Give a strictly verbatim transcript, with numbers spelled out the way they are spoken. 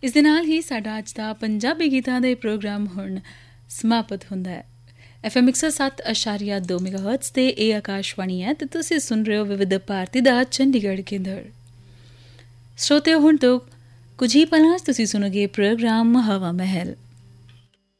ਇਸ ਦੇ ਨਾਲ ਹੀ ਸਾਡਾ ਅੱਜ ਦਾ ਪੰਜਾਬੀ ਗੀਤਾਂ ਦੇ ਪ੍ਰੋਗਰਾਮ ਹੁਣ ਸਮਾਪਤ ਹੁੰਦਾ ਹੈ। ਐਫ ਐਮ ਇੱਕ ਸੌ ਸੱਤ ਅਸ਼ਾਰੀਆ ਦੋ ਮੈਗਾਹਰਟਜ਼ ਤੇ ਇਹ ਆਕਾਸ਼ਵਾਣੀ ਹੈ ਤੇ ਤੁਸੀਂ ਸੁਣ ਰਹੇ ਹੋ ਵਿਵਿਧ ਭਾਰਤੀ ਦਾ ਚੰਡੀਗੜ੍ਹ ਕੇਂਦਰ। ਸਰੋਤਿਓ ਹੁਣ ਤੋਂ ਕੁਝ ਹੀ ਪਲਾਂ 'ਚ ਤੁਸੀਂ ਸੁਣੋਗੇ ਪ੍ਰੋਗਰਾਮ ਹਵਾ ਮਹਿਲ।